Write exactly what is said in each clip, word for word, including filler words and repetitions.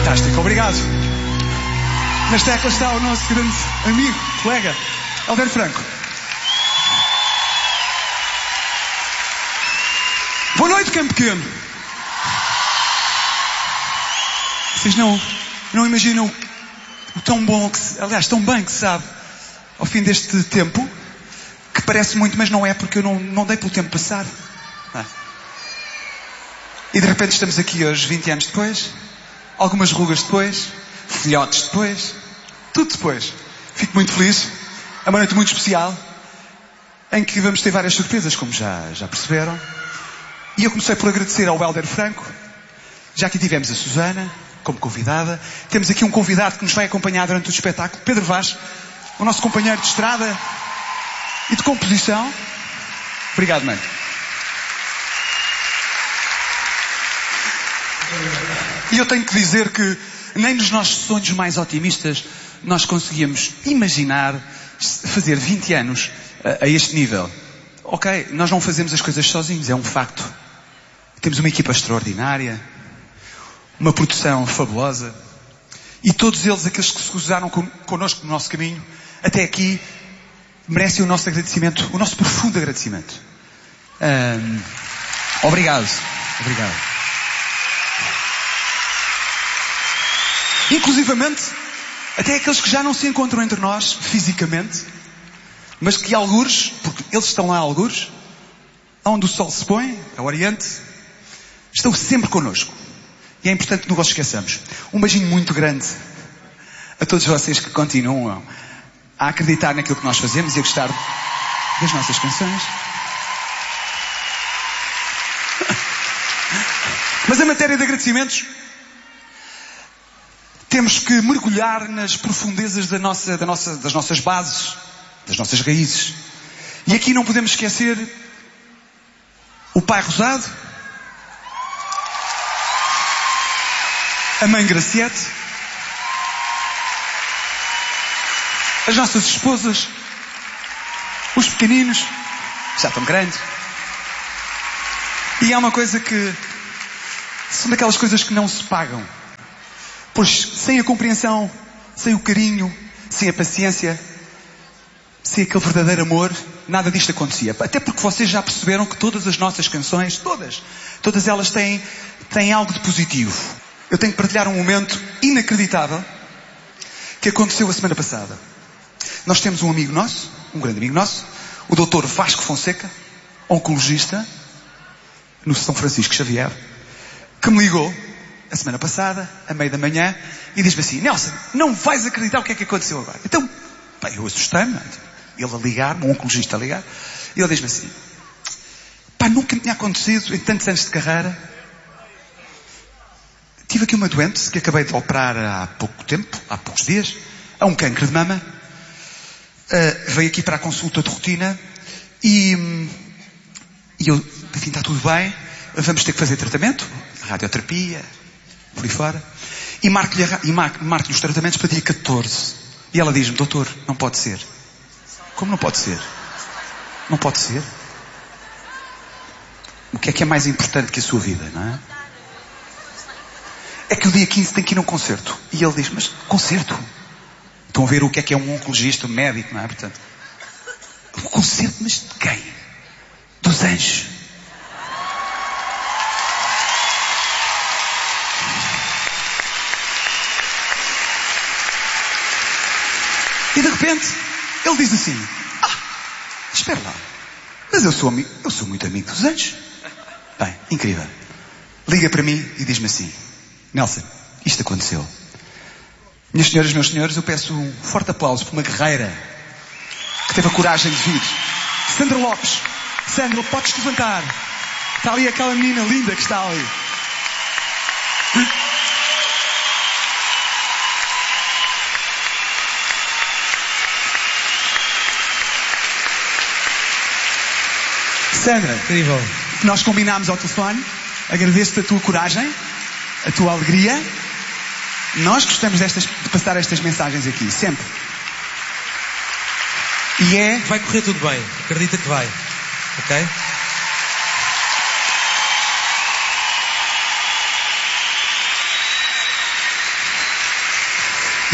Fantástico, obrigado. Nas teclas está o nosso grande amigo, colega, Hélder Franco. Boa noite, Campo Pequeno. Vocês não, não imaginam o tão bom, que se, aliás, tão bem que se sabe, ao fim deste tempo, que parece muito, mas não é, porque eu não, não dei pelo tempo passar. Ah. E de repente estamos aqui hoje, vinte anos depois, algumas rugas depois, filhotes depois, tudo depois. Fico muito feliz. É uma noite muito especial, em que vamos ter várias surpresas, como já, já perceberam. E eu comecei por agradecer ao Hélder Franco. Já aqui tivemos a Susana, como convidada. Temos aqui um convidado que nos vai acompanhar durante o espetáculo, Pedro Vaz, o nosso companheiro de estrada e de composição. Obrigado, mano. E eu tenho que dizer que nem nos nossos sonhos mais otimistas nós conseguíamos imaginar fazer vinte anos a, a este nível. Ok, nós não fazemos as coisas sozinhos, é um facto. Temos uma equipa extraordinária, uma produção fabulosa, e todos eles, aqueles que se cruzaram con- connosco no nosso caminho, até aqui, merecem o nosso agradecimento, o nosso profundo agradecimento. Um, obrigado. Obrigado. Inclusivamente, até aqueles que já não se encontram entre nós, fisicamente, mas que algures, porque eles estão lá algures, onde o sol se põe, ao Oriente, estão sempre connosco. E é importante que não os esqueçamos. Um beijinho muito grande a todos vocês que continuam a acreditar naquilo que nós fazemos e a gostar das nossas canções. Mas em matéria de agradecimentos, temos que mergulhar nas profundezas da nossa, da nossa, das nossas bases, das nossas raízes. E aqui não podemos esquecer o pai Rosado, a mãe Graciete, as nossas esposas, os pequeninos, já estão grandes. E há uma coisa que são daquelas coisas que não se pagam. Pois sem a compreensão, sem o carinho, sem a paciência, sem aquele verdadeiro amor, nada disto acontecia. Até porque vocês já perceberam que todas as nossas canções, todas, todas elas têm, têm algo de positivo. Eu tenho que partilhar um momento inacreditável que aconteceu a semana passada. Nós temos um amigo nosso, um grande amigo nosso, o doutor Vasco Fonseca, oncologista, no São Francisco Xavier, que me ligou a semana passada, a meio da manhã, e diz-me assim: Nelson, não vais acreditar o que é que aconteceu agora. Então, bem, eu assustei-me, ele a ligar, um oncologista a ligar, e ele diz-me assim: pá, nunca me tinha acontecido em tantos anos de carreira. Tive aqui uma doente que acabei de operar há pouco tempo, há poucos dias, a um cancro de mama. Uh, veio aqui para a consulta de rotina e, e eu, enfim, está tudo bem, vamos ter que fazer tratamento, radioterapia, por aí fora, e marco-lhe, e marco, marco-lhe os tratamentos para dia catorze. E ela diz-me: doutor, não pode ser. Como não pode ser? Não pode ser? O que é que é mais importante que a sua vida, não é? É que o dia quinze tem que ir a um concerto. E ele diz: mas concerto? Estão a ver o que é que é um oncologista, um médico, não é? Portanto, um concerto, mas de quem? Dos anjos. E de repente, ele diz assim: ah, espera lá, mas eu sou amigo, eu sou muito amigo dos anjos. Bem, incrível. Liga para mim e diz-me assim: Nelson, isto aconteceu. Minhas senhoras, meus senhores, eu peço um forte aplauso para uma guerreira que teve a coragem de vir. Sandra Lopes. Sandra, podes te levantar. Está ali aquela menina linda que está ali. Sandra, Incrível. nós combinámos ao telefone. Agradeço-te a tua coragem, a tua alegria. Nós gostamos destas, de passar estas mensagens aqui, sempre. E é... Vai correr tudo bem. Acredita que vai. Ok?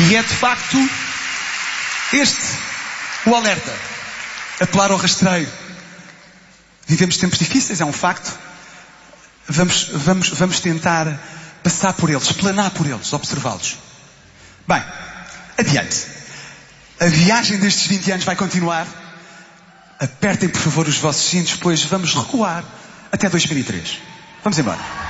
E é de facto este o alerta. Apelar ao rastreio. Vivemos tempos difíceis, é um facto. Vamos, vamos, vamos tentar passar por eles, planar por eles, observá-los. Bem, adiante. A viagem destes vinte anos vai continuar. Apertem, por favor, os vossos cintos, pois vamos recuar até dois mil e três. Vamos embora.